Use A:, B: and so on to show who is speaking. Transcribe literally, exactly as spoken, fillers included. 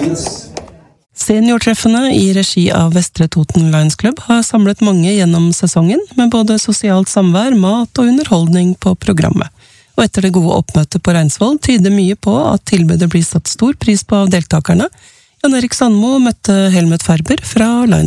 A: Seniortreffene i regi av Vestre Toten Lions Club har samlet mange gjennom sesongen, med både sosialt samvær, mat og underholdning på programmet. Og etter det gode oppmøtet på Reinsvoll tyder mye på at tilbudet blir satt stor pris på av deltakerne. Jan Erik Sandmo møtte Helmut Ferber fra Lions